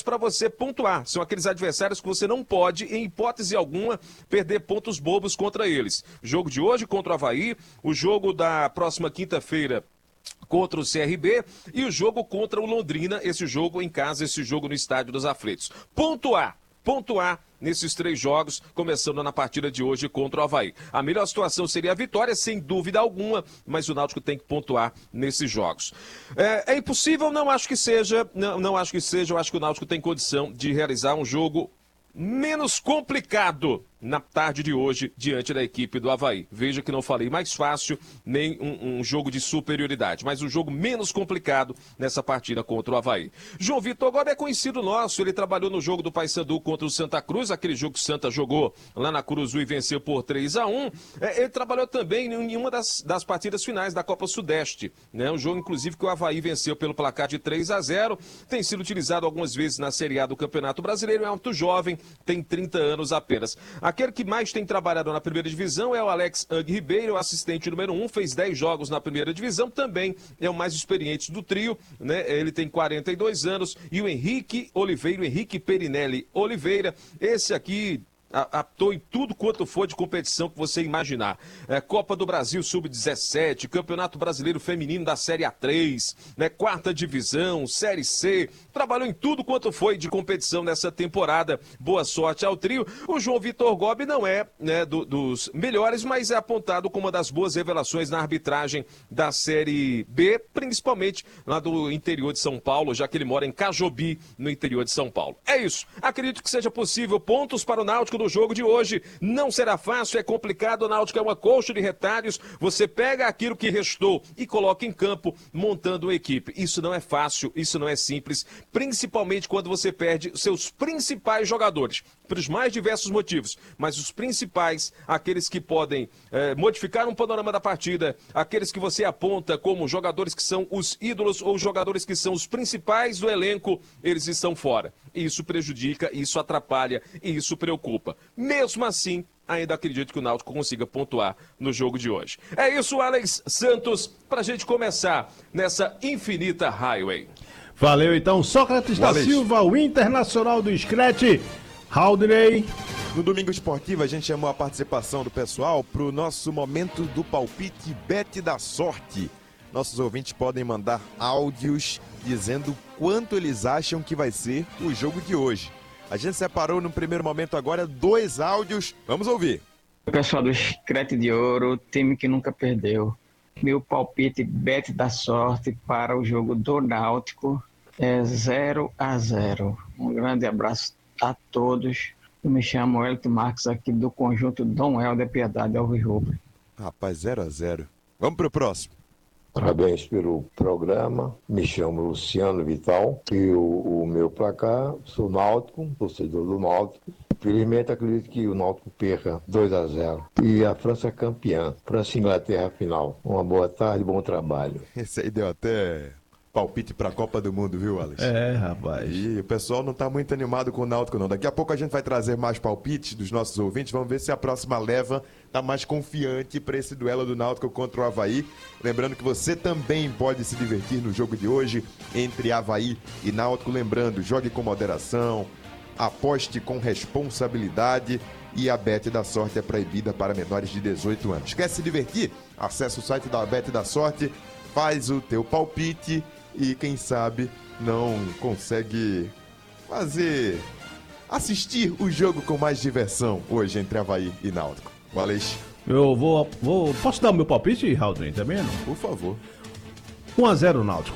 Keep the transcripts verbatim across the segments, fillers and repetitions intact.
para você pontuar. São aqueles adversários que você não pode, em hipótese alguma, perder pontos bobos contra eles. Jogo de hoje contra o Avaí, o jogo da próxima quinta-feira contra o C R B e o jogo contra o Londrina, esse jogo em casa, esse jogo no Estádio dos Aflitos. Pontuar, pontuar nesses três jogos, começando na partida de hoje contra o Avaí. A melhor situação seria a vitória, sem dúvida alguma, mas o Náutico tem que pontuar nesses jogos. É, é impossível? Não acho que seja, não, não acho que seja, eu acho que o Náutico tem condição de realizar um jogo menos complicado na tarde de hoje, diante da equipe do Avaí. Veja que não falei mais fácil, nem um, um jogo de superioridade, mas um jogo menos complicado nessa partida contra o Avaí. João Vitor Gobi é conhecido nosso, ele trabalhou no jogo do Paysandu contra o Santa Cruz, aquele jogo que o Santa jogou lá na Curuzu e venceu por três a um. É, ele trabalhou também em uma das, das partidas finais da Copa Sudeste, né? Um jogo, inclusive, que o Avaí venceu pelo placar de três a zero. Tem sido utilizado algumas vezes na Série A do Campeonato Brasileiro, é muito jovem, tem trinta anos apenas. Aquele que mais tem trabalhado na primeira divisão é o Alex Ang Ribeiro, assistente número um, fez dez jogos na primeira divisão, também é o mais experiente do trio, né? Ele tem quarenta e dois anos, e o Henrique Oliveira, o Henrique Perinelli Oliveira, esse aqui atuou em tudo quanto for de competição que você imaginar. É, Copa do Brasil sub dezessete, Campeonato Brasileiro Feminino da Série A três, né, quarta divisão, Série C, trabalhou em tudo quanto foi de competição nessa temporada. Boa sorte ao trio. O João Vitor Gobi não é, né, do, dos melhores, mas é apontado como uma das boas revelações na arbitragem da Série B, principalmente lá do interior de São Paulo, já que ele mora em Cajobi, no interior de São Paulo. É isso. Acredito que seja possível pontos para o Náutico do jogo de hoje. Não será fácil, é complicado, o Náutico é uma colcha de retalhos, você pega aquilo que restou e coloca em campo, montando uma equipe. Isso não é fácil, isso não é simples, principalmente quando você perde seus principais jogadores, pelos mais diversos motivos, mas os principais, aqueles que podem eh, modificar um panorama da partida, aqueles que você aponta como jogadores que são os ídolos ou jogadores que são os principais do elenco, eles estão fora. Isso prejudica, isso atrapalha e isso preocupa. Mesmo assim, ainda acredito que o Náutico consiga pontuar no jogo de hoje. É isso, Alex Santos, pra gente começar nessa infinita highway. Valeu, então, Sócrates da Silva, o internacional do Scratch. Haldney. No Domingo Esportivo, a gente chamou a participação do pessoal para o nosso momento do palpite Bet da Sorte. Nossos ouvintes podem mandar áudios dizendo quanto eles acham que vai ser o jogo de hoje. A gente separou no primeiro momento agora dois áudios. Vamos ouvir. Pessoal do Scratch de Ouro, time que nunca perdeu. Meu palpite Bet da Sorte para o jogo do Náutico é zero a zero. Um grande abraço a todos. Eu me chamo Elton Marques, aqui do conjunto Dom Helder Piedade Alvirrubro. Rapaz, zero a zero. Vamos pro próximo. Parabéns pelo programa. Me chamo Luciano Vital e o, o meu placar, sou Náutico, torcedor do Náutico. Infelizmente acredito que o Náutico perca dois a zero. E a França é campeã. França e Inglaterra final. Uma boa tarde, bom trabalho. Esse aí deu até palpite pra Copa do Mundo, viu, Alex? É, rapaz. E o pessoal não tá muito animado com o Náutico, não. Daqui a pouco a gente vai trazer mais palpites dos nossos ouvintes. Vamos ver se a próxima leva tá mais confiante para esse duelo do Náutico contra o Avaí. Lembrando que você também pode se divertir no jogo de hoje entre Avaí e Náutico. Lembrando, jogue com moderação, aposte com responsabilidade e a Bet da Sorte é proibida para menores de dezoito anos. Quer se divertir? Acesse o site da Bet da Sorte, faz o teu palpite e quem sabe não consegue fazer, assistir o jogo com mais diversão hoje entre Avaí e Náutico. Valeu. Eu vou, vou... Posso dar o meu palpite, Haldren, também, não? Por favor. um a zero Náutico.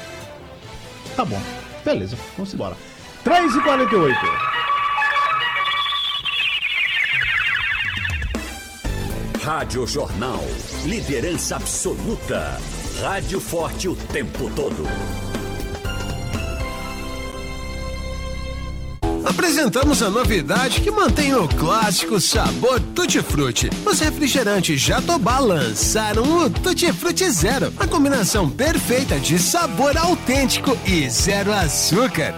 Tá bom. Beleza, vamos embora. três e quarenta e oito. Rádio Jornal. Liderança absoluta. Rádio forte o tempo todo. Apresentamos a novidade que mantém o clássico sabor Tutti Frutti. Os refrigerantes Jatobá lançaram o Tutti Frutti Zero, a combinação perfeita de sabor autêntico e zero açúcar.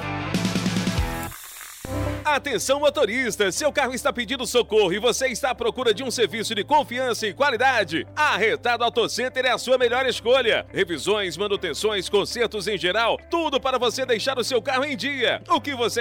Atenção, motorista, seu carro está pedindo socorro e você está à procura de um serviço de confiança e qualidade? A Retado Auto Center é a sua melhor escolha. Revisões, manutenções, consertos em geral, tudo para você deixar o seu carro em dia. O que você